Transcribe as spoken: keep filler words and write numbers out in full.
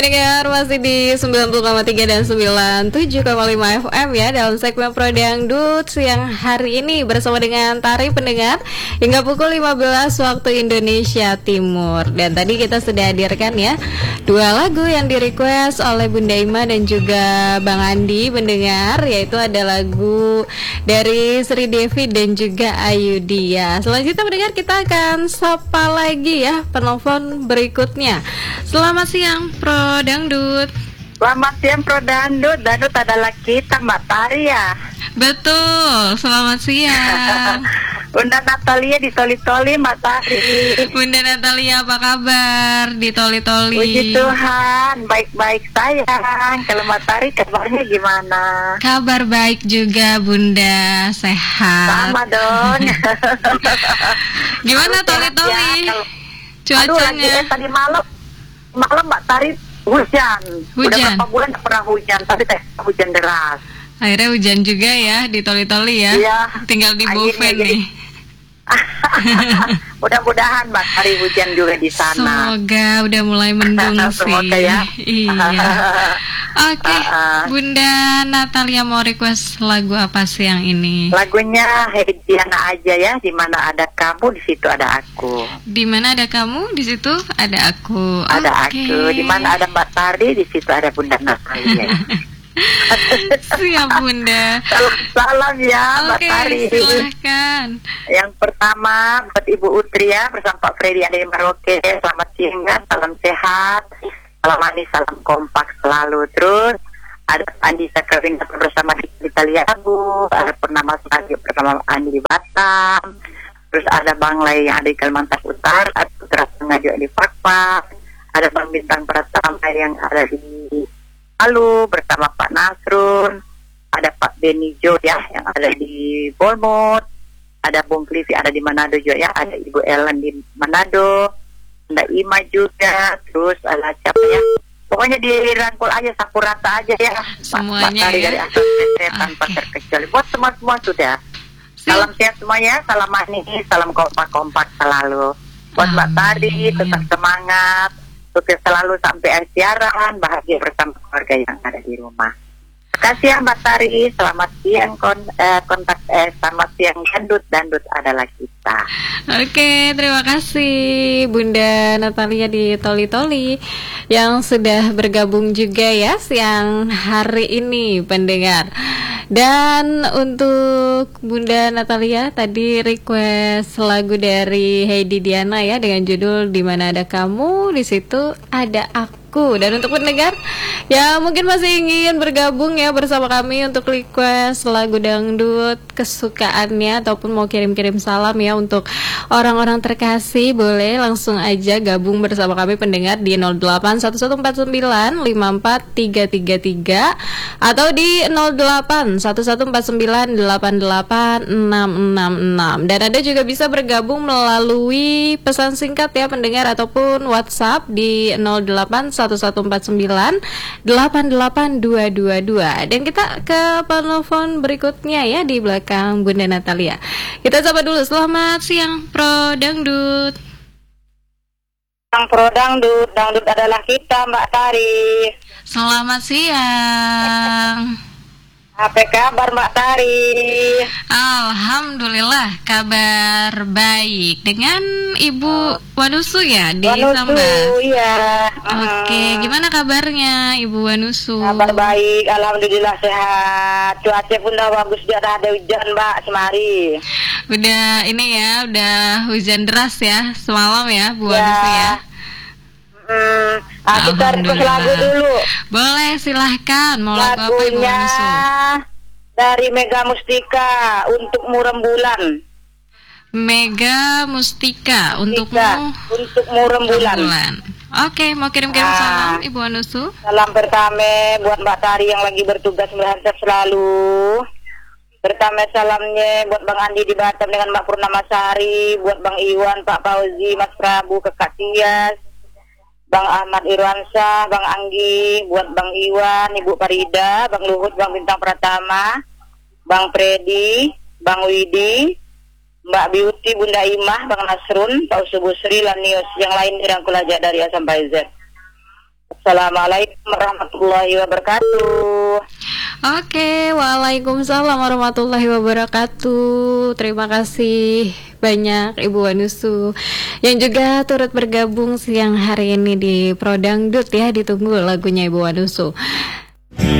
Dengar masih di sembilan puluh koma tiga dan sembilan puluh tujuh koma lima F M ya, dalam segmen Pro Dangdut siang hari ini bersama dengan Tari pendengar hingga pukul lima belas waktu Indonesia Timur. Dan tadi kita sudah hadirkan ya dua lagu yang di-request oleh Bunda Ima dan juga Bang Andi pendengar, yaitu ada lagu dari Sri Devi dan juga Ayu Dia. Selanjutnya pendengar, kita akan sapa lagi ya penelpon berikutnya. Selamat siang Pro Dangdut. Selamat siang Pro Dangdut. Dangdut adalah kita, Mbak Tari ya. Betul, selamat siang. Bunda Natalia di Toli-Toli, Mbak Tari. Bunda Natalia, apa kabar di Toli-Toli? Puji Tuhan, baik-baik sayang. Kalau Mbak Tari kabarnya gimana? Kabar baik juga Bunda, sehat. Sama dong. Gimana Toli-Toli? Ya, cuacanya? Aduh, lagi, eh, tadi malam malam Mbak Tari hujan. Hujan. Udah berapa bulan gak pernah hujan, tapi teh hujan deras. Akhirnya hujan juga ya di Toli-Toli ya. Iya. Tinggal di Boven nih. Mudah-mudahan Mbak Tari hujan juga di sana. Semoga udah mulai mendung sih. Semoga ya. Iya. Oke, okay. Bunda Natalia mau request lagu apa sih yang ini? Lagunya Hediana aja ya, di mana ada kamu di situ ada aku. Di mana ada kamu di situ ada aku. Ada okay. aku. Di mana ada Mbak Tari di situ ada Bunda Natalia. Siap Bunda. Salam, salam ya Mbak okay, Tari. Silahkan. Yang pertama buat Ibu Utri ya, bersama Pak Freddy ada di Merauke. Selamat siang, salam sehat, salam manis, salam kompak selalu. Terus ada Andi Sakrawing bersama di Italia Abu, ada Purnama Sagi bersama Andi di Batam. Terus ada Bang Lai yang ada di Kalimantan Utara, ada Putra Tengah juga di Fakfak. Ada Bang Bintang Pratama yang ada di Palu bersama Pak Nasrun, ada Pak Benijo ya yang ada di Bournemouth, ada Bung Cliffy ada di Manado juga ya, ada Ibu Ellen di Manado, ada Ima juga, terus ada siapa ya, pokoknya dirangkul aja, sapu rata aja ya semuanya ya, dari asal okay. tanpa terkecuali buat semua-semua sudah. Salam sehat semuanya, salam manis, salam kompak-kompak selalu buat Mbak Tari, tetap semangat, sukses selalu sampai akhir siaran, bahagia bersama keluarga yang ada di rumah. Terima kasih ya Mbak Tari, selamat siang kon, eh, kontak eh, selamat siang Dangdut, Dangdut adalah kita. Oke, terima kasih Bunda Natalia di Toli-Toli yang sudah bergabung juga ya siang hari ini pendengar. Dan untuk Bunda Natalia tadi request lagu dari Heidi Diana ya dengan judul Di Mana Ada Kamu, di situ ada aku. Dan untuk pendengar ya mungkin masih ingin bergabung ya bersama kami untuk request lagu dangdut kesukaannya ataupun mau kirim-kirim salam ya untuk orang-orang terkasih, boleh langsung aja gabung bersama kami pendengar di nol delapan satu satu empat sembilan lima empat tiga tiga tiga atau di nol delapan satu satu empat sembilan delapan delapan enam enam enam. Dan Anda juga bisa bergabung melalui pesan singkat ya pendengar ataupun WhatsApp di nol delapan satu satu empat sembilan delapan delapan dua dua dua. Dan kita ke penelpon berikutnya ya di belakang Bunda Natalia. Kita sapa dulu. Selamat siang Pro Dangdut. Sang Pro Dangdut, Dangdut adalah kita Mbak Tari. Selamat siang. Apa kabar Mbak Tari? Alhamdulillah kabar baik. Dengan Ibu Wanusu ya di Wanusu, Sambas. Iya. Oke, gimana kabarnya Ibu Wanusu? Kabar baik, alhamdulillah sehat. Cuaca pun udah bagus, dia ada hujan Mbak semari. Udah ini ya, udah hujan deras ya semalam ya Bu Wanusu ya. ya. Hmm, ah, kita request lagu dulu. Boleh, silahkan. Mau lagu apa Ibu Lagunya Wanusu? dari Mega Mustika, Untukmu Rembulan. Mega Mustika, Untukmu Untukmu Rembulan. Rembulan. Oke, mau kirim-kirim ah, salam Ibu Wanusu. Salam pertama buat Mbak Tari yang lagi bertugas sehat selalu. Pertama salamnya buat Bang Andi di Batam dengan Mbak Purnama Sari, buat Bang Iwan, Pak Fauzi, Mas Prabu, Kakak Tias, Bang Ahmad Irwansyah, Bang Anggi, buat Bang Iwan, Ibu Farida, Bang Luhut, Bang Bintang Pratama, Bang Freddy, Bang Widi, Mbak Beauty, Bunda Imah, Bang Nasrun, Pak Usubusri, Lanius, yang lain dirangkul aja dari A sampai Z. Assalamualaikum warahmatullahi wabarakatuh. Oke, waalaikumsalam warahmatullahi wabarakatuh. Terima kasih banyak Ibu Wanusu yang juga turut bergabung siang hari ini di Pro Dangdut ya. Ditunggu lagunya Ibu Wanusu.